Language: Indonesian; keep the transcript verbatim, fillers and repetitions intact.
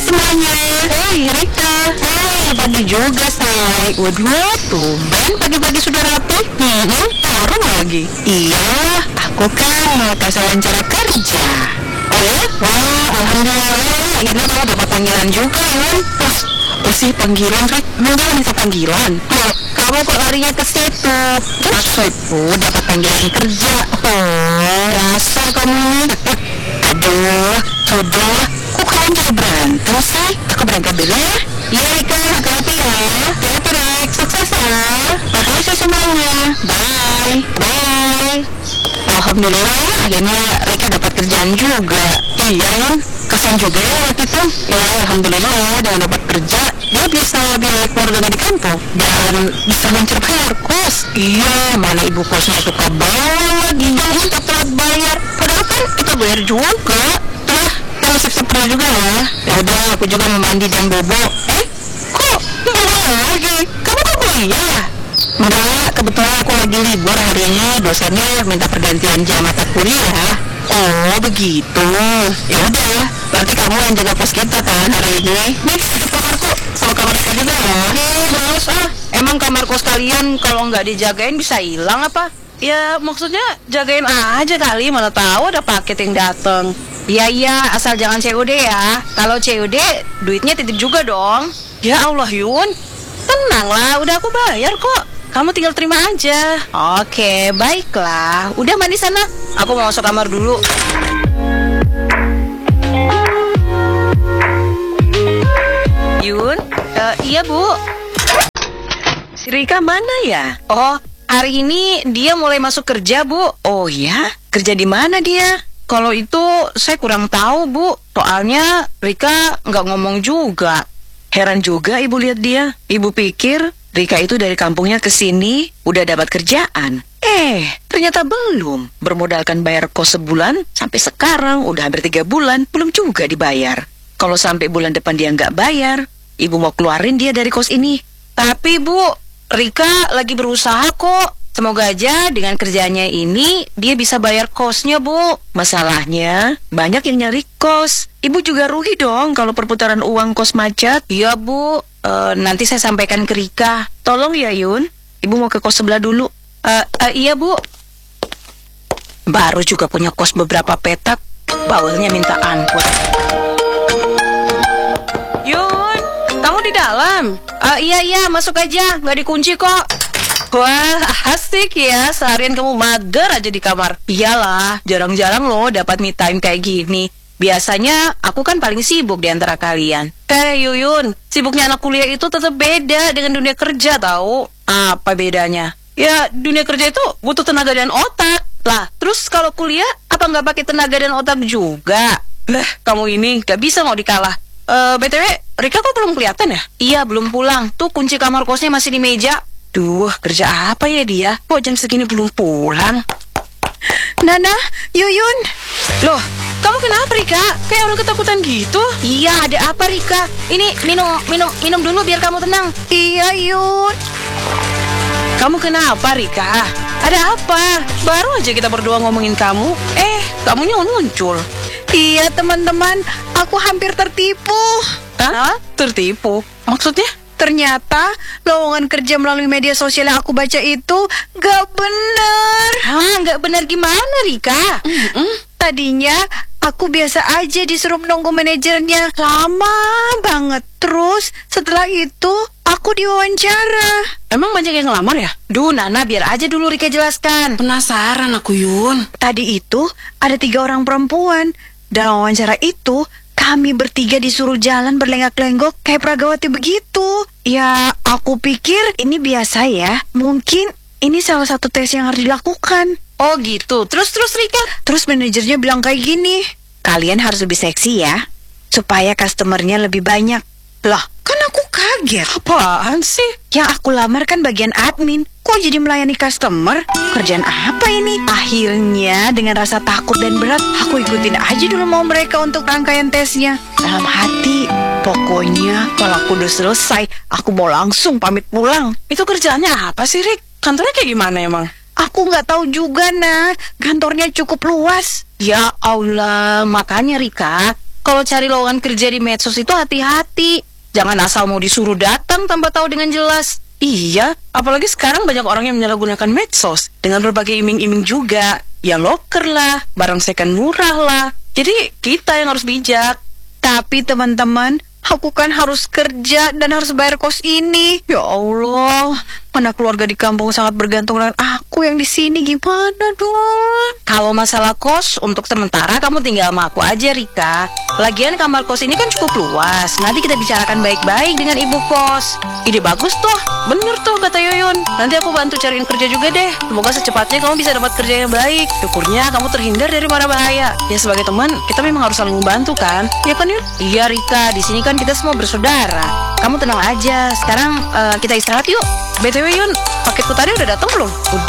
semuanya. Hei Rika. Hei, pagi juga say. Waduh, tumben pagi-pagi sudah rapi. Hmm, baru lagi. Iya, aku kan mau tes wawancara kerja. Oh ya? Wah, alhamdulillah. Akhirnya kamu dapat panggilan juga ya. Wah, apa sih panggilan, Rik? Emang dia minta panggilan? Oh, kamu kok larinya ke situ? Maksudku dapat panggilan kerja. Oh, dasar kamu. Aduh, sudah. Kok kamu jadi berantem sih? Aku berangkat dulu ya. Iya, Rika. Hati-hati ya. Hati-hati, Rik. Sukses ya. Makasih semuanya. Bye. Bye. Alhamdulillah, akhirnya Rika dapat kerjaan juga. Iya, kan? Kesan juga ya waktu itu. Ya, alhamdulillah ya, dengan dapat kerja, dia bisa biaya keluarga di kampung dan bisa menceritakan kos. Iya, mana ibu kosnya suka banget lagi. Jangan tak telat bayar. Padahal kan kita bayar juga. Nah, kamu siap-siap kerja juga ya. Ya udah, aku juga mau mandi dan bobo. Eh, kok bobo lagi? Kamu kok kuliah? Enggak, kebetulan aku lagi libur hari ini. Dosennya minta pergantian jam mata kuliah. Oh, begitu. Ya udah, berarti kamu yang jaga pos kita kan hari ini. Nih, itu kamarku. Sama kamar kita juga ya. Hei, bos, ah. Emang kamar kos kalian kalau nggak dijagain bisa hilang apa? Ya, maksudnya jagain aja kali, mana tahu ada paket yang dateng. Iya, iya, asal jangan C O D ya. Kalau C O D, duitnya titip juga dong. Ya Allah, Yun. Tenanglah, udah aku bayar kok. Kamu tinggal terima aja. Oke, baiklah. Udah mandi sana. Aku mau masuk kamar dulu. Yun, uh, iya Bu. Si Rika mana ya? Oh, hari ini dia mulai masuk kerja Bu. Oh ya? Kerja di mana dia? Kalau itu saya kurang tahu Bu. Soalnya Rika nggak ngomong juga. Heran juga ibu lihat dia. Ibu pikir Rika itu dari kampungnya ke sini udah dapat kerjaan. Eh, ternyata belum. Bermodalkan bayar kos sebulan, sampai sekarang udah hampir tiga bulan, belum juga dibayar. Kalau sampai bulan depan dia nggak bayar, ibu mau keluarin dia dari kos ini. Tapi Bu, Rika lagi berusaha kok. Semoga aja dengan kerjanya ini dia bisa bayar kosnya Bu. Masalahnya banyak yang nyari kos. Ibu juga rugi dong kalau perputaran uang kos macet. Iya Bu, uh, nanti saya sampaikan ke Rika. Tolong ya Yun, ibu mau ke kos sebelah dulu. uh, uh, Iya Bu. Baru juga punya kos beberapa petak, bawelnya minta ampun. Yun, kamu di dalam? Uh, iya iya, masuk aja, nggak dikunci kok. Wah, asik ya, seharian kamu mager aja di kamar. Iyalah, jarang-jarang loh dapat me time kayak gini. Biasanya aku kan paling sibuk di antara kalian. Eh Yuyun, sibuknya anak kuliah itu tetap beda dengan dunia kerja tahu. Apa bedanya? Ya, dunia kerja itu butuh tenaga dan otak. Lah, terus kalau kuliah, apa nggak pakai tenaga dan otak juga? Lah, kamu ini nggak bisa mau dikalah. Uh, B T W, Rika kok belum kelihatan ya? Iya, belum pulang. Tuh kunci kamar kosnya masih di meja. Duh, kerja apa ya dia? Kok jam segini belum pulang? Nana, Yuyun. Loh, kamu kenapa Rika? Kayak orang ketakutan gitu. Iya, ada apa Rika? Ini minum, minum, minum dulu biar kamu tenang. Iya, Yun. Kamu kenapa Rika? Ada apa? Baru aja kita berdua ngomongin kamu. Eh, kamunya muncul. Iya teman-teman, aku hampir tertipu. Hah? Tertipu? Maksudnya? Ternyata lowongan kerja melalui media sosial yang aku baca itu gak bener. Hah, gak bener gimana Rika? Mm-mm. Tadinya aku biasa aja disuruh menunggu manajernya lama banget. Terus setelah itu aku diwawancara. Emang banyak yang ngelamar ya? Duh Nana, biar aja dulu Rika jelaskan. Penasaran aku Yun. Tadi itu ada tiga orang perempuan. Dalam wawancara itu kami bertiga disuruh jalan berlenggak-lenggok kayak Pragawati begitu. Ya, aku pikir ini biasa ya. Mungkin ini salah satu tes yang harus dilakukan. Oh gitu. Terus-terus Rika? Terus manajernya bilang kayak gini. Kalian harus lebih seksi ya, supaya customernya lebih banyak. Lah, kan aku kaget. Apaan sih? Yang aku lamar kan bagian admin. Kok jadi melayani customer? Kerjaan apa ini? Akhirnya dengan rasa takut dan berat, aku ikutin aja dulu mau mereka untuk rangkaian tesnya. Dalam hati, pokoknya kalau aku udah selesai, aku mau langsung pamit pulang. Itu kerjaannya apa sih, Rik? Kantornya kayak gimana emang? Aku nggak tahu juga, nah. Kantornya cukup luas. Ya Allah, makanya Rika, kalau cari lowongan kerja di medsos itu hati-hati. Jangan asal mau disuruh datang tanpa tahu dengan jelas. Iya, apalagi sekarang banyak orang yang menyalahgunakan medsos dengan berbagai iming-iming juga. Ya loker lah, barang second murah lah. Jadi kita yang harus bijak. Tapi teman-teman, aku kan harus kerja dan harus bayar kos ini. Ya Allah, mana keluarga di kampung sangat bergantung dengan aku yang di sini, gimana dong? Kalau masalah kos, untuk sementara kamu tinggal sama aku aja, Rika. Lagian kamar kos ini kan cukup luas. Nanti kita bicarakan baik-baik dengan ibu kos. Ide bagus tuh, bener tuh kata Yoyon. Nanti aku bantu cariin kerja juga deh. Semoga secepatnya kamu bisa dapat kerja yang baik. Syukurnya kamu terhindar dari mara bahaya. Ya sebagai teman, kita memang harus saling membantu kan? Ya kan Yun? Iya Rika, di sini kan kita semua bersaudara. Kamu tenang aja. Sekarang uh, kita istirahat yuk. B T W Yun, paketku tadi udah datang belum?